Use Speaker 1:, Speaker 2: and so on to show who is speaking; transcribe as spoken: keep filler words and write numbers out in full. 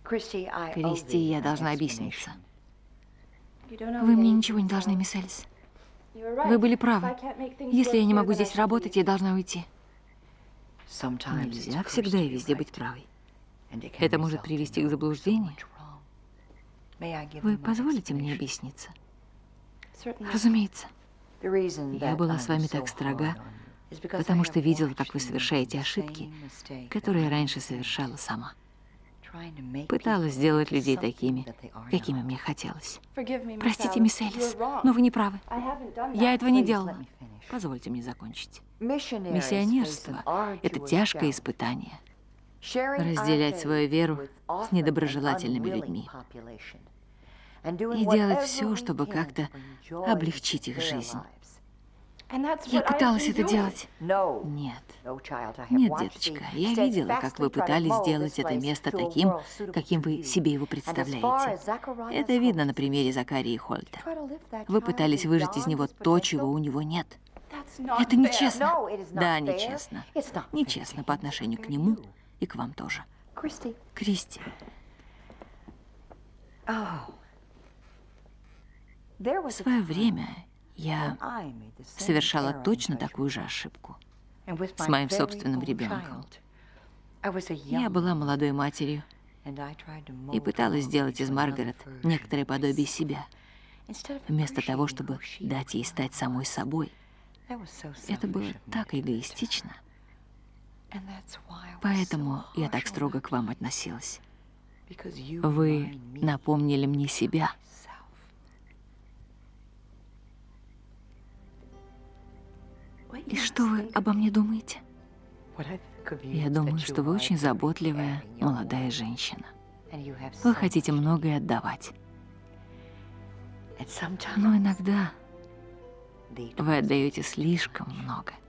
Speaker 1: Кристи, я должна объясниться. Вы мне ничего не должны, мисс Элис. Вы были правы. Если я не могу здесь работать, я должна уйти. Нельзя всегда и везде быть правой. Это может привести к заблуждению. Вы позволите мне объясниться? Разумеется. Я была с вами так строга, потому что видела, как вы совершаете ошибки, которые я раньше совершала сама. Пыталась сделать людей такими, какими мне хотелось. Простите, мисс Элис, но вы не правы. Я этого не делала. Позвольте мне закончить. Миссионерство – это тяжкое испытание. Разделять свою веру с недоброжелательными людьми. И делать все, чтобы как-то облегчить их жизнь. Я пыталась это делать. Нет. Нет, деточка, я видела, как вы пытались сделать это место таким, каким вы себе его представляете. Это видно на примере Закарии Хольта. Вы пытались выжать из него то, чего у него нет. Это нечестно. Да, нечестно. Нечестно по отношению к нему и к вам тоже. Кристи. В свое время я совершала точно такую же ошибку с моим собственным ребенком. Я была молодой матерью и пыталась сделать из Маргарет некоторое подобие себя, вместо того, чтобы дать ей стать самой собой. Это было так эгоистично. Поэтому я так строго к вам относилась. Вы напомнили мне себя. И что вы обо мне думаете? Я думаю, что вы очень заботливая молодая женщина. Вы хотите многое отдавать. Но иногда вы отдаете слишком много.